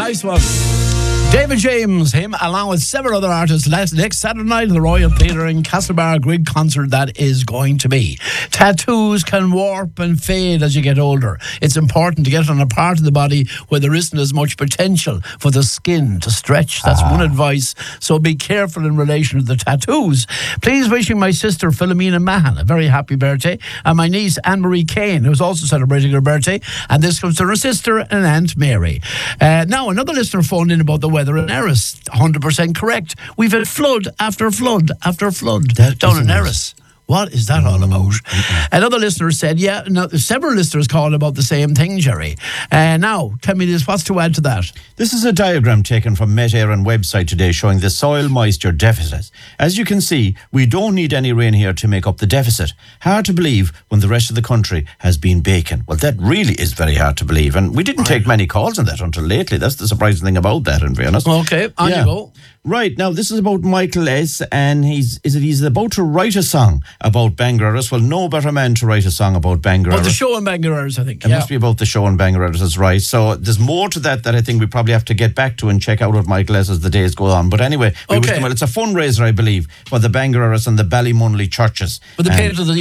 Nice one. David James, him along with several other artists next Saturday night at the Royal Theatre in Castlebar, a great concert that is going to be. Tattoos can warp and fade as you get older. It's important to get on a part of the body where there isn't as much potential for the skin to stretch. That's one advice. So be careful in relation to the tattoos. Please wishing my sister Philomena Mahan a very happy birthday, and my niece Anne-Marie Kane, who's also celebrating her birthday, and this comes to her sister and Aunt Mary. Now, another listener phoned in about the weather in Erris. 100% correct. We've had flood after flood after flood down in Erris. What is that all about? Another listener said, several listeners called about the same thing, Jerry. Now, tell me this, what's to add to that? This is a diagram taken from Met Éireann website today showing the soil moisture deficit. As you can see, we don't need any rain here to make up the deficit. Hard to believe when the rest of the country has been baking. Well, that really is very hard to believe. And we didn't take many calls on that until lately. That's the surprising thing about that, in fairness. Okay, on you go. Right, now this is about Michael S. and he's about to write a song about Bangor Erris. Well, no better man to write a song about Bangor Erris. Well, the show in Bangor Erris, I think. It must be about the show in Bangor Erris, that's right. So there's more to that I think we probably have to get back to and check out with Michael S. as the days go on. But anyway, we wish them well. It's a fundraiser, I believe, for the Bangor Erris and the Ballymunley churches. For the painting of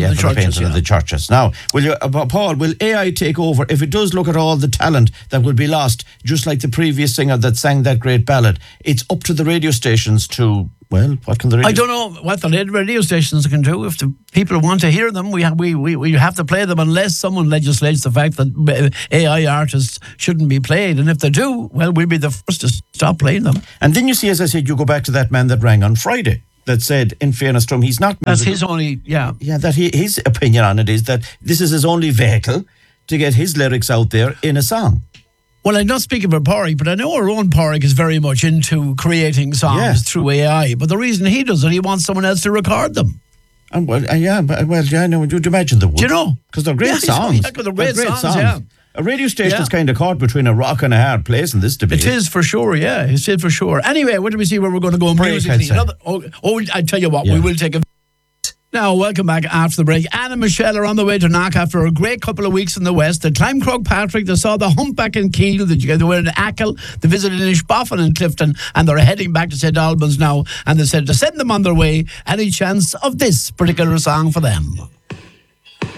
the churches. Now, Paul, will AI take over if it does look at all the talent that will be lost, just like the previous singer that sang that great ballad? It's up to the radio stations to, well, what can the radio... I don't know what the radio stations can do. If the people want to hear them, we have to play them unless someone legislates the fact that AI artists shouldn't be played. And if they do, well, we'll be the first to stop playing them. And then you see, as I said, you go back to that man that rang on Friday that said, in fairness to him, he's not... That's his only, that his opinion on it is that this is his only vehicle to get his lyrics out there in a song. Well, I'm not speaking for Pádraig, but I know our own Pádraig is very much into creating songs through AI. But the reason he does it, he wants someone else to record them. And would you imagine they would? Do you know? Because they're great songs. They're great songs, yeah. A radio station is kind of caught between a rock and a hard place in this debate. It is for sure, yeah. It is for sure. Anyway, where do we see where we're going to go musically? I tell you what, we will take a... Now, welcome back after the break. Anne and Michelle are on the way to Knock after a great couple of weeks in the West. They climbed Croagh-Patrick, they saw the Humpback in Keele, they were in Achill, they visited Inishboffin and Clifton, and they're heading back to St. Albans now. And they said to send them on their way, any chance of this particular song for them.